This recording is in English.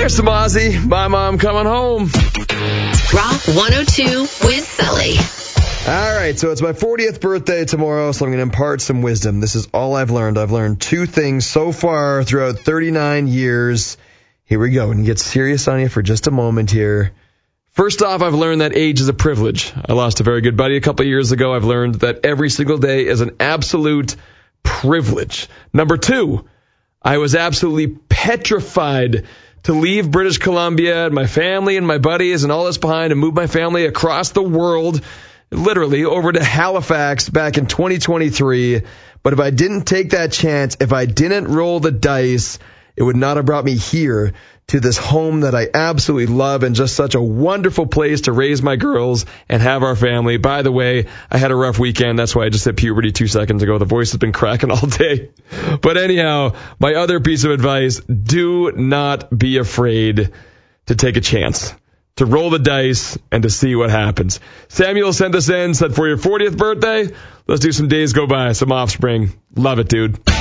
There's some Ozzy. My mom coming home. Rock 102 with Sully. All right, so it's my 40th birthday tomorrow, so I'm going to impart some wisdom. This is all I've learned. I've learned two things so far throughout 39 years. Here we go. And get serious on you for just a moment here. First off, I've learned that age is a privilege. I lost a very good buddy a couple of years ago. I've learned that every single day is an absolute privilege. Number two, I was absolutely petrified to leave British Columbia and my family and my buddies and all this behind and move my family across the world, literally over to Halifax back in 2023. But if I didn't take that chance, if I didn't roll the dice, it would not have brought me here to this home that I absolutely love and just such a wonderful place to raise my girls and have our family. By the way, I had a rough weekend. That's why I just hit puberty 2 seconds ago. The voice has been cracking all day. But anyhow, my other piece of advice, do not be afraid to take a chance, to roll the dice and to see what happens. Samuel sent this in, said for your 40th birthday, let's do some Days Go By, some Offspring. Love it, dude.